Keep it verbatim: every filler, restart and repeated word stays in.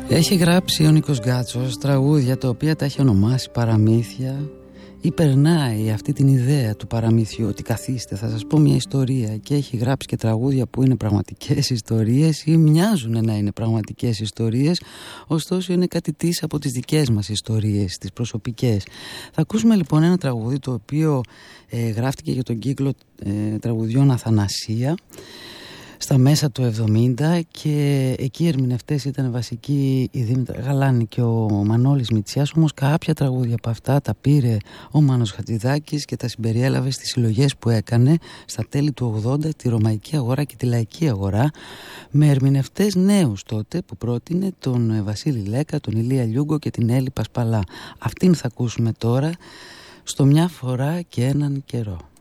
Έχει γράψει ο Νίκος Γκάτσος τραγούδια τα οποία τα έχει ονομάσει παραμύθια ή περνάει αυτή την ιδέα του παραμύθιου ότι καθίστε θα σας πω μια ιστορία, και έχει γράψει και τραγούδια που είναι πραγματικές ιστορίες ή μοιάζουν να είναι πραγματικές ιστορίες, ωστόσο είναι κάτι της από τις δικές μας ιστορίες, τις προσωπικές. Θα ακούσουμε λοιπόν ένα τραγούδι το οποίο ε, γράφτηκε για τον κύκλο ε, τραγουδιών Αθανασία στα μέσα του εβδομήντα, και εκεί οι ερμηνευτές ήταν βασικοί η Δήμητρα Γαλάνη και ο Μανώλης Μητσιάς, όμως κάποια τραγούδια από αυτά τα πήρε ο Μάνος Χατζηδάκης και τα συμπεριέλαβε στις συλλογές που έκανε στα τέλη του ογδόντα, τη Ρωμαϊκή Αγορά και τη Λαϊκή Αγορά, με ερμηνευτές νέους τότε που πρότεινε τον Βασίλη Λέκα, τον Ηλία Λιούγκο και την Έλλη Πασπαλά. Αυτήν θα ακούσουμε τώρα στο «Μια φορά και έναν καιρό».